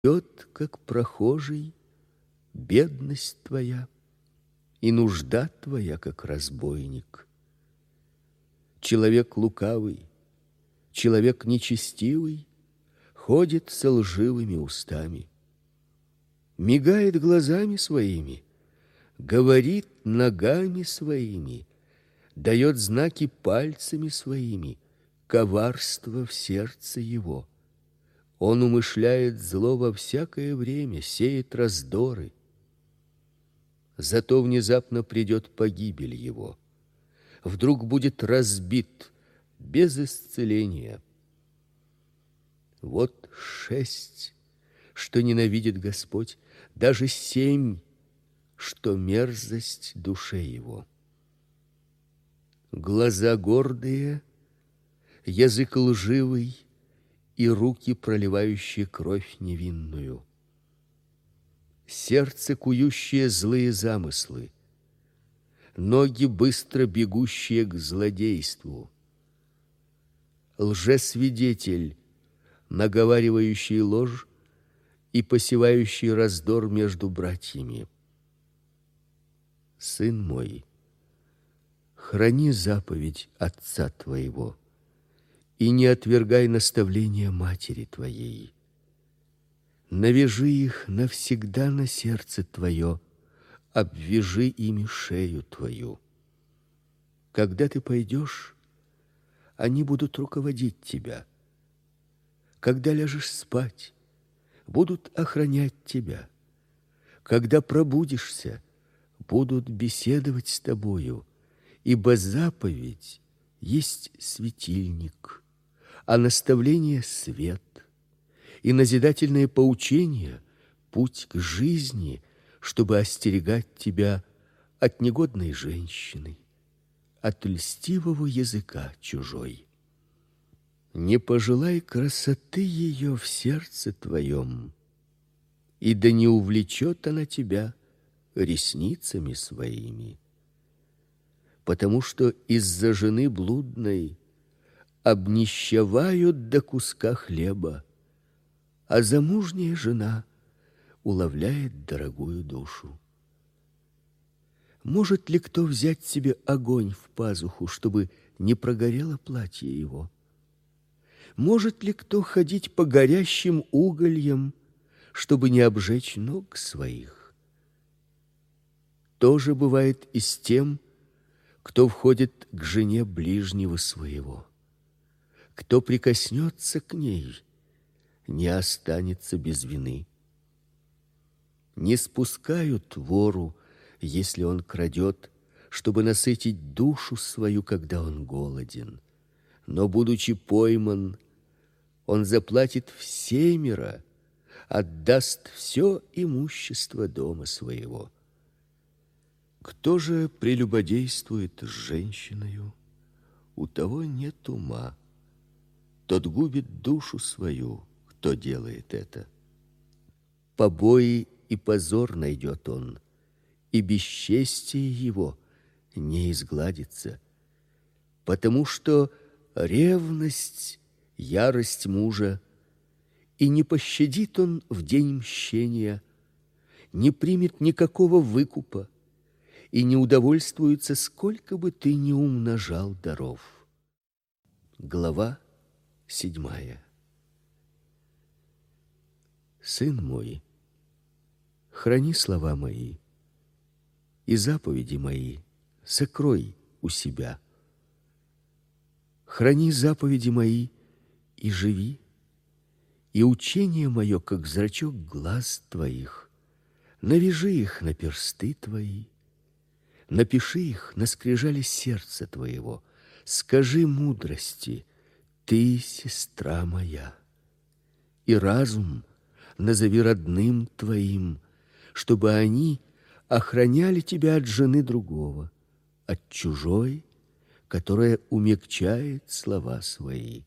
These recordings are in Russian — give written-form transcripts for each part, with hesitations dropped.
Идет, как прохожий, бедность твоя, и нужда твоя, как разбойник. Человек лукавый, человек нечестивый ходит со лживыми устами, мигает глазами своими, говорит ногами своими, дает знаки пальцами своими, коварство в сердце его. Он умышляет зло во всякое время, сеет раздоры. Зато внезапно придет погибель его. Вдруг будет разбит без исцеления. Вот 6, что ненавидит Господь, даже 7, что мерзость душе его. Глаза гордые, язык лживый и руки, проливающие кровь невинную. Сердце, кующее злые замыслы, ноги, быстро бегущие к злодейству. Лжесвидетель, наговаривающий ложь и посевающий раздор между братьями. Сын мой, храни заповедь отца твоего и не отвергай наставления матери твоей. Навяжи их навсегда на сердце твое, обвяжи ими шею твою. Когда ты пойдешь, они будут руководить тебя. Когда ляжешь спать, будут охранять тебя. Когда пробудишься, будут беседовать с тобою, ибо заповедь есть светильник, а наставление — свет, и назидательное поучение — путь к жизни, чтобы остерегать тебя от негодной женщины, от льстивого языка чужой. Не пожелай красоты ее в сердце твоем, и да не увлечет она тебя ресницами своими, потому что из-за жены блудной обнищавают до куска хлеба, а замужняя жена уловляет дорогую душу. Может ли кто взять себе огонь в пазуху, чтобы не прогорело платье его? Может ли кто ходить по горящим угольям, чтобы не обжечь ног своих? То же бывает и с тем, кто входит к жене ближнего своего. Кто прикоснется к ней, не останется без вины. Не спускают вору, если он крадет, чтобы насытить душу свою, когда он голоден. Но, будучи пойман, он заплатит всемеро, отдаст все имущество дома своего. Кто же прелюбодействует с женщиною, у того нет ума. Тот губит душу свою, кто делает это. Побои и позор найдет он, и бесчестие его не изгладится, потому что ревность — ярость мужа, и не пощадит он в день мщения, не примет никакого выкупа и не удовольствуется, сколько бы ты ни умножал даров. Глава 7. Сын мой, храни слова мои и заповеди мои сокрой у себя. Храни заповеди мои и живи, и учение мое, как зрачок глаз твоих. Навяжи их на персты твои, напиши их на скрижали сердца твоего. Скажи мудрости: ты сестра моя, и разум назови родным твоим, чтобы они охраняли тебя от жены другого, от чужой, которая умягчает слова свои.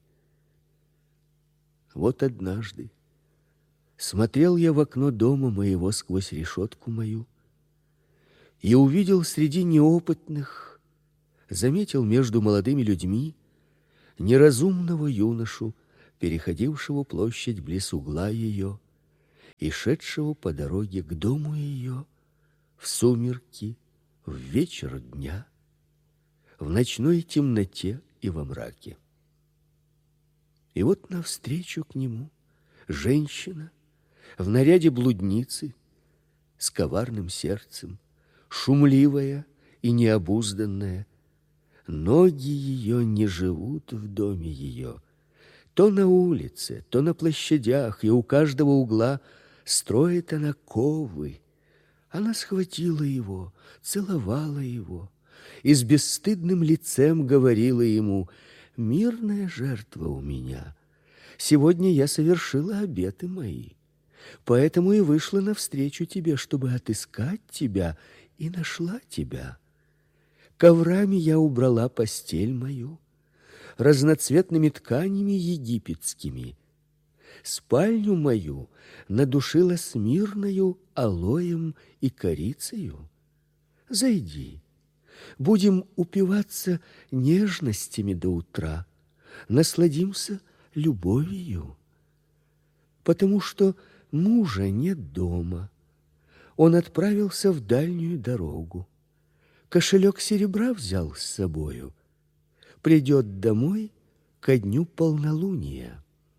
Вот однажды смотрел я в окно дома моего сквозь решетку мою и увидел среди неопытных, заметил между молодыми людьми неразумного юношу, переходившего площадь близ угла ее, и шедшего по дороге к дому ее в сумерки, в вечер дня, в ночной темноте и во мраке. И вот навстречу к нему женщина в наряде блудницы, с коварным сердцем, шумливая и необузданная. Ноги ее не живут в доме ее. То на улице, то на площадях, и у каждого угла строит она ковы. Она схватила его, целовала его и с бесстыдным лицем говорила ему: «Мирная жертва у меня. Сегодня я совершила обеты мои, поэтому и вышла навстречу тебе, чтобы отыскать тебя, и нашла тебя. Коврами я убрала постель мою, разноцветными тканями египетскими. Спальню мою надушила смирною алоем и корицею. Зайди, будем упиваться нежностями до утра, насладимся любовью, потому что мужа нет дома. Он отправился в дальнюю дорогу. Кошелек серебра взял с собою. Придет домой ко дню полнолуния».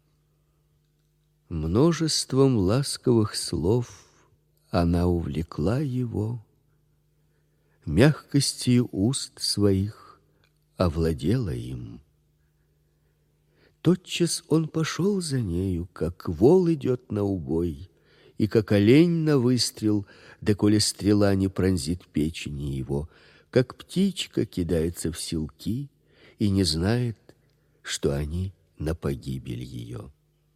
Множеством ласковых слов она увлекла его, мягкостью уст своих овладела им. Тотчас он пошел за нею, как вол идет на убой, и как олень на выстрел, доколе стрела не пронзит печени его, как птичка кидается в селки и не знает, что они на погибель ее.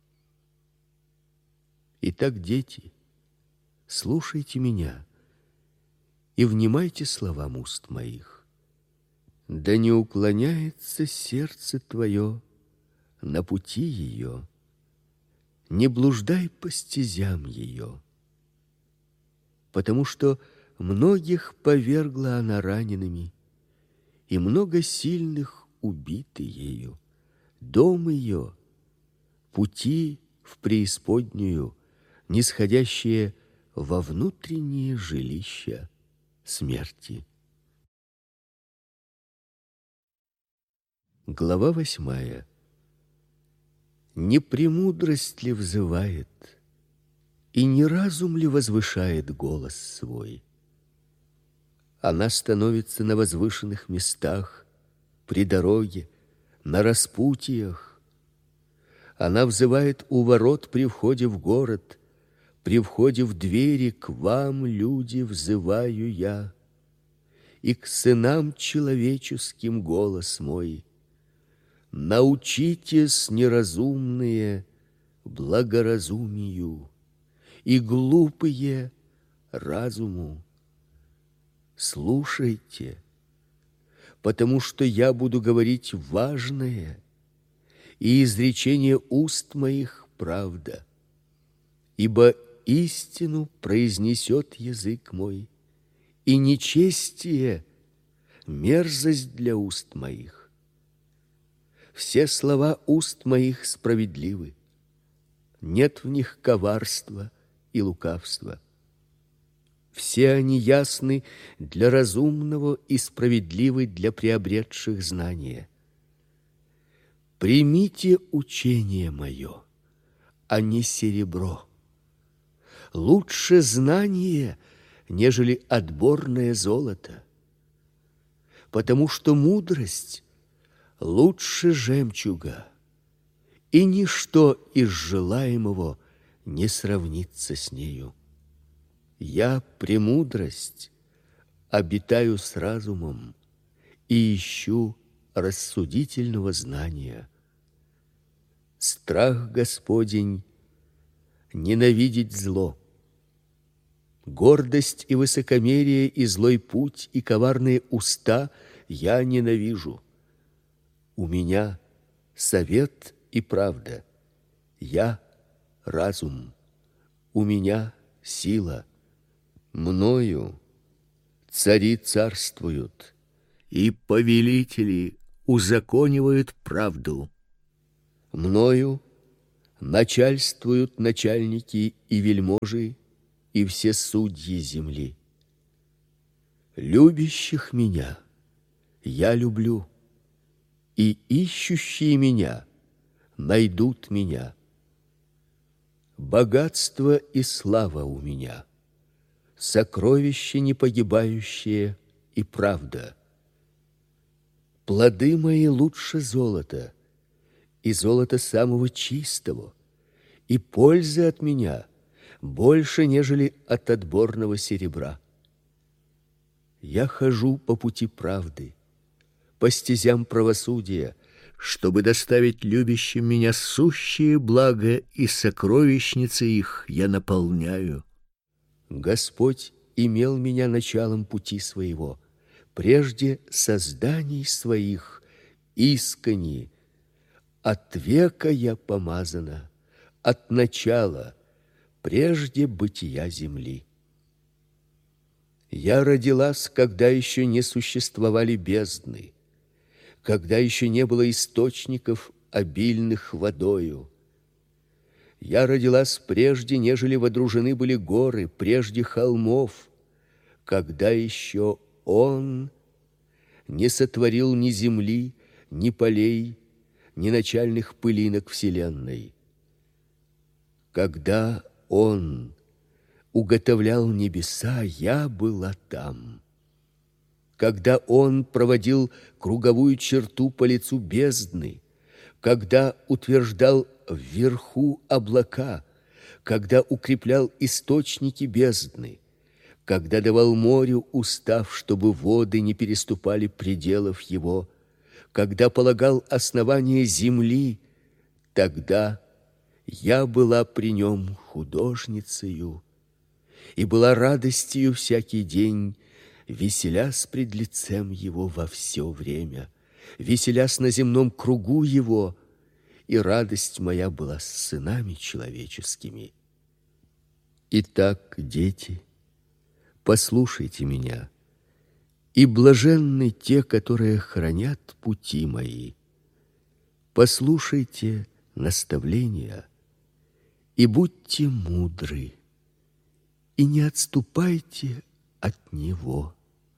Итак, дети, слушайте меня и внимайте словам уст моих. Да не уклоняется сердце твое на пути ее, не блуждай по стезям ее, потому что многих повергла она ранеными, и много сильных убиты ею. Дом ее, пути в преисподнюю, нисходящие во внутренние жилища смерти. Глава 8. Не премудрость ли взывает, и не разум ли возвышает голос свой? Она становится на возвышенных местах, при дороге, на распутьях. Она взывает у ворот при входе в город, при входе в двери: к вам, люди, взываю я, и к сынам человеческим голос мой. Научитесь, неразумные, благоразумию, и глупые разуму. Слушайте, потому что я буду говорить важное, и изречение уст моих правда. Ибо истину произнесет язык мой, и нечестие мерзость для уст моих. Все слова уст моих справедливы, нет в них коварства и лукавства. Все они ясны для разумного и справедливы для приобретших знания. Примите учение мое, а не серебро. Лучше знание, нежели отборное золото, потому что мудрость лучше жемчуга, и ничто из желаемого не сравнится с нею. Я, премудрость, обитаю с разумом и ищу рассудительного знания. Страх Господень — ненавидеть зло. Гордость и высокомерие, и злой путь, и коварные уста я ненавижу. У меня совет и правда, я разум, у меня сила. Мною цари царствуют, и повелители узаконивают правду. Мною Начальствуют начальники и вельможи, и все судьи земли. Любящих меня я люблю, и ищущие меня найдут меня. Богатство и слава у меня, сокровища непогибающие и правда. Плоды мои лучше золота, и золота самого чистого, и пользы от меня больше, нежели от отборного серебра. Я хожу по пути правды, по стезям правосудия, чтобы доставить любящим меня сущие блага, и сокровищницы их я наполняю. Господь имел меня началом пути своего, прежде созданий своих искони. От века я помазана, от начала, прежде бытия земли. Я родилась, когда еще не существовали бездны, когда еще не было источников, обильных водою. Я родилась прежде, нежели водружены были горы, прежде холмов, когда еще Он не сотворил ни земли, ни полей, ни начальных пылинок вселенной. Когда Он уготовлял небеса, я была там. Когда Он проводил круговую черту по лицу бездны, когда утверждал вверху облака, когда укреплял источники бездны, когда давал морю устав, чтобы воды не переступали пределов его, когда полагал основание земли, тогда я была при нем художницею и была радостью всякий день, веселясь пред лицем его во все время, веселясь на земном кругу его, и радость моя была с сынами человеческими. Итак, дети, послушайте меня, и блаженны те, которые хранят пути мои. Послушайте наставления и будьте мудры, и не отступайте от него.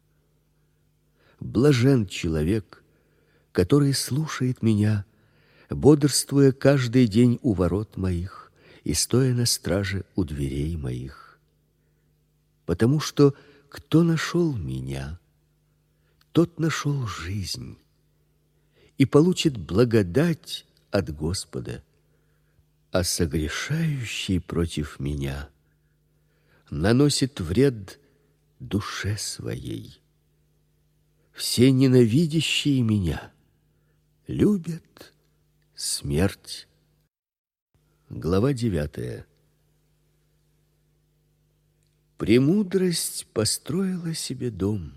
Блажен человек, который слушает меня, бодрствуя каждый день у ворот моих и стоя на страже у дверей моих. Потому что кто нашел меня, тот нашел жизнь и получит благодать от Господа, а согрешающий против меня наносит вред душе своей. Все ненавидящие меня любят смерть. Глава 9. Премудрость построила себе дом,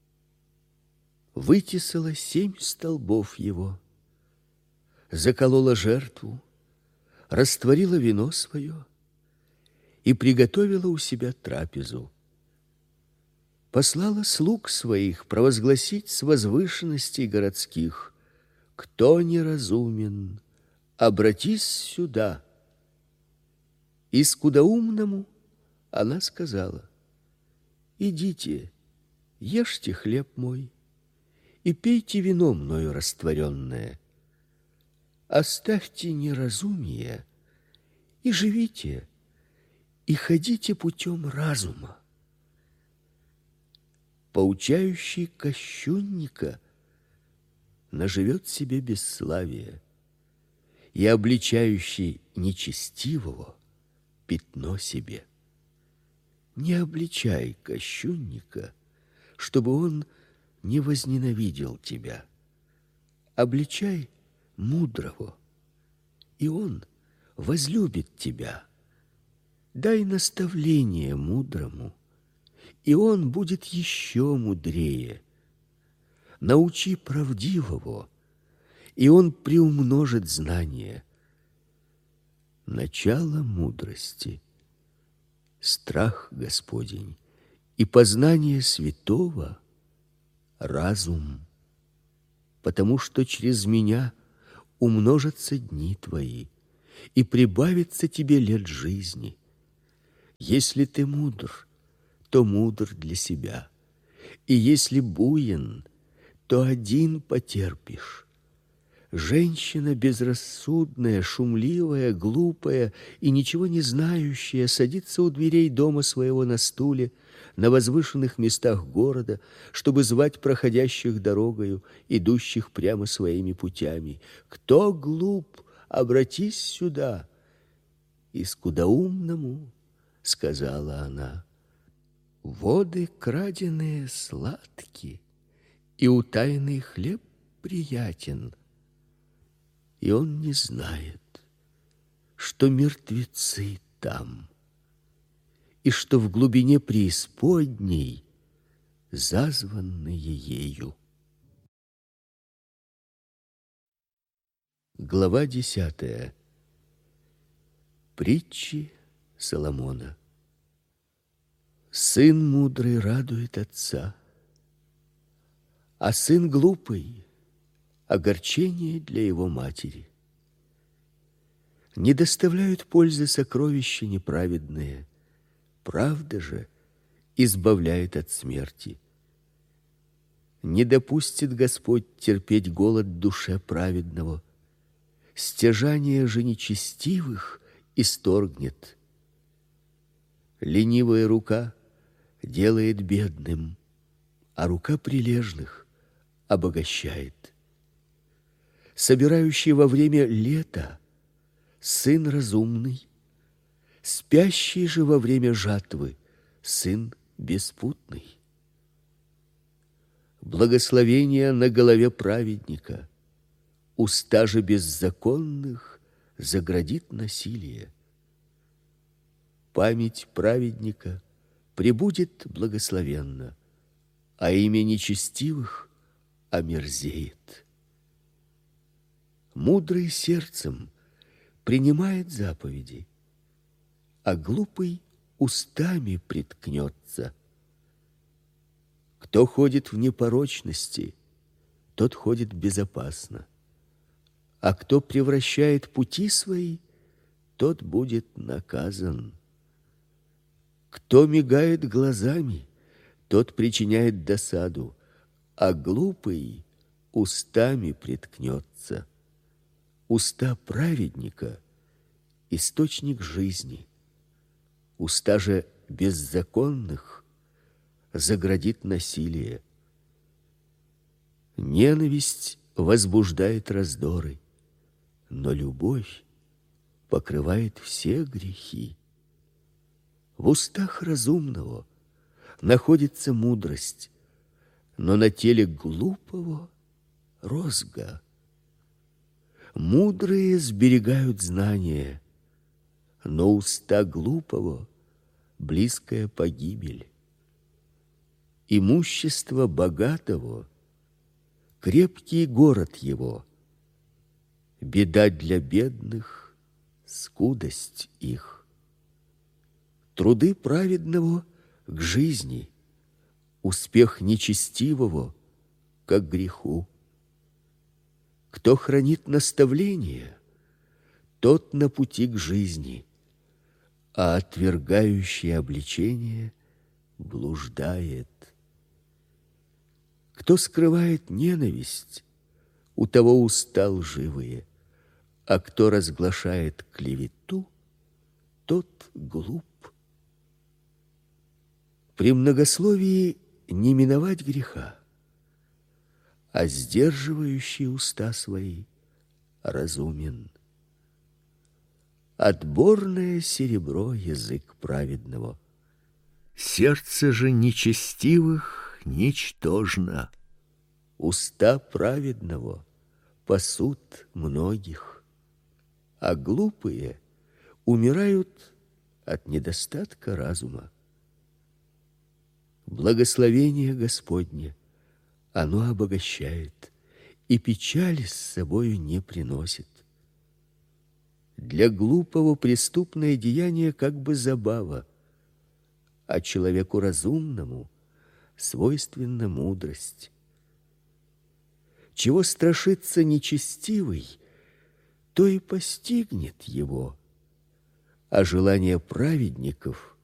вытесала 7 столбов его, заколола жертву, растворила вино свое и приготовила у себя трапезу. Послала слуг своих провозгласить с возвышенностей городских: кто неразумен, обратись сюда. И скудоумному она сказала: идите, ешьте хлеб мой и пейте вино мною растворенное. Оставьте неразумие и живите, и ходите путем разума. Поучающий кощунника наживет себе бесславие, и обличающий нечестивого пятно себе. Не обличай кощунника, чтобы он не возненавидел тебя. Обличай мудрого, и он возлюбит тебя. Дай наставление мудрому, и он будет еще мудрее. Научи правдивого, и он приумножит знание. Начало мудрости — страх Господень, и познание святого — разум, потому что через меня умножатся дни твои, и прибавится тебе лет жизни. Если ты мудр, то мудр для себя, и если буйен, то один потерпишь. Женщина безрассудная, шумливая, глупая и ничего не знающая садится у дверей дома своего на стуле, на возвышенных местах города, чтобы звать проходящих дорогою, идущих прямо своими путями. Кто глуп, обратись сюда. И скудоумному сказала она: воды краденые сладки, и утаянный хлеб приятен. И он не знает, что мертвецы там, и что в глубине преисподней зазванные ею. Глава 10. Притчи Соломона. Сын мудрый радует отца, а сын глупый — огорчение для его матери. Не доставляют пользы сокровища неправедные, правда же избавляет от смерти. Не допустит Господь терпеть голод душе праведного, стяжание же нечестивых исторгнет. Ленивая рука делает бедным, а рука прилежных обогащает. Собирающий во время лета сын разумный, спящий же во время жатвы сын беспутный. Благословение на голове праведника, уста же беззаконных заградит насилие. Память праведника пребудет благословенно, а имя нечестивых омерзеет. Мудрый сердцем принимает заповеди, а глупый устами приткнется. Кто ходит в непорочности, тот ходит безопасно, а кто превращает пути свои, тот будет наказан. Кто мигает глазами, тот причиняет досаду, а глупый устами приткнется. Уста праведника — источник жизни, уста же беззаконных заградит насилие. Ненависть возбуждает раздоры, но любовь покрывает все грехи. В устах разумного находится мудрость, но на теле глупого розга. Мудрые сберегают знания, но уста глупого — близкая погибель. Имущество богатого — крепкий город его, беда для бедных — скудость их. Труды праведного к жизни, успех нечестивого к греху. Кто хранит наставление, тот на пути к жизни, а отвергающий обличение блуждает. Кто скрывает ненависть, у того уста лживые, а кто разглашает клевету, тот глуп. При многословии не миновать греха, а сдерживающий уста свои разумен. Отборное серебро язык праведного, сердце же нечестивых ничтожно. Уста праведного пасут многих, а глупые умирают от недостатка разума. Благословение Господне, оно обогащает, и печали с собою не приносит. Для глупого преступное деяние как бы забава, а человеку разумному свойственна мудрость. Чего страшится нечестивый, то и постигнет его. А желания праведников